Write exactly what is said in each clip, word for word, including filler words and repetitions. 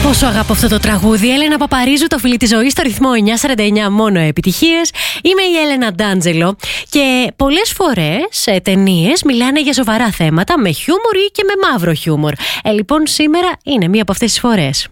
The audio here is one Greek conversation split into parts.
Πόσο αγαπώ αυτό το τραγούδι. Έλενα Παπαρίζου, το φίλι της ζωής, στο ρυθμό εννιά σαράντα εννιά, μόνο επιτυχίες. Είμαι η Έλενα Ντάντζελο και πολλές φορές σε ταινίες μιλάνε για σοβαρά θέματα με χιούμορ ή και με μαύρο χιούμορ. Ε, λοιπόν, σήμερα είναι μία από αυτές τις φορές.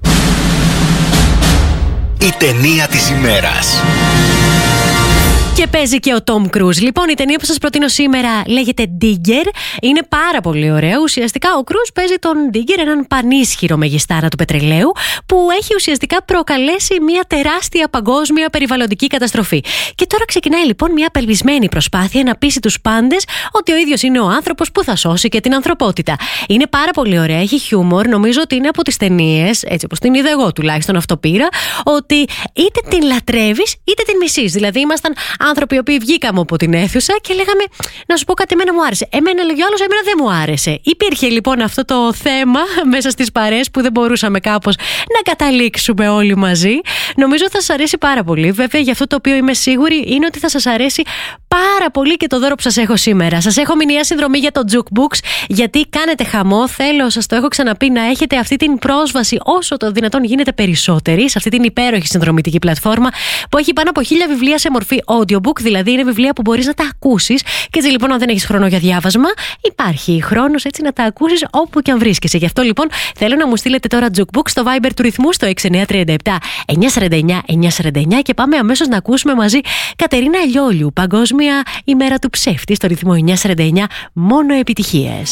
Η ταινία της ημέρας. Και παίζει και ο Τόμ Κρούζ. Λοιπόν, η ταινία που σας προτείνω σήμερα λέγεται Digger. Είναι πάρα πολύ ωραία. Ουσιαστικά ο Κρούζ παίζει τον Digger, έναν πανίσχυρο μεγιστάρα του πετρελαίου, που έχει ουσιαστικά προκαλέσει μια τεράστια παγκόσμια περιβαλλοντική καταστροφή. Και τώρα ξεκινάει λοιπόν μια απελπισμένη προσπάθεια να πείσει τους πάντες ότι ο ίδιος είναι ο άνθρωπος που θα σώσει και την ανθρωπότητα. Είναι πάρα πολύ ωραία, έχει χιούμορ. Νομίζω ότι είναι από τις ταινίες, έτσι όπως την είδα εγώ τουλάχιστον, αυτό πήρα, ότι είτε την λατρεύεις είτε την μισείς. Δηλαδή, ήμασταν άνθρωποι οι οποίοι βγήκαμε από την αίθουσα και λέγαμε, να σου πω κάτι, εμένα μου άρεσε. Εμένα λέγει ο άλλος, εμένα δεν μου άρεσε. Υπήρχε λοιπόν αυτό το θέμα μέσα στις παρέες που δεν μπορούσαμε κάπως να καταλήξουμε όλοι μαζί. Νομίζω θα σας αρέσει πάρα πολύ. Βέβαια, για αυτό το οποίο είμαι σίγουρη είναι ότι θα σας αρέσει πάρα πολύ και το δώρο που σας έχω σήμερα. Σας έχω μηνιαία συνδρομή για το Jukebox, γιατί κάνετε χαμό. Θέλω, σας το έχω ξαναπεί, να έχετε αυτή την πρόσβαση όσο το δυνατόν γίνεται περισσότερη σε αυτή την υπέροχη συνδρομητική πλατφόρμα που έχει πάνω από χίλια βιβλία σε μορφή audiobook, δηλαδή είναι βιβλία που μπορείς να τα ακούσεις. Και έτσι λοιπόν, αν δεν έχεις χρόνο για διάβασμα, υπάρχει χρόνος έτσι να τα ακούσεις όπου και αν βρίσκεσαι. Γι' αυτό λοιπόν θέλω να μου στείλετε τώρα Jukebox στο Viber του ρυθμού στο έξι εννιά τρία επτά εννιά σαράντα εννιά εννιά σαράντα εννιά και πάμε αμέσως να ακούσουμε μαζί Κατερίνα Λιόλιου, Παγκόσμια ημέρα του ψεύτη, στο ρυθμό εννιά σαράντα εννιά, μόνο επιτυχίες.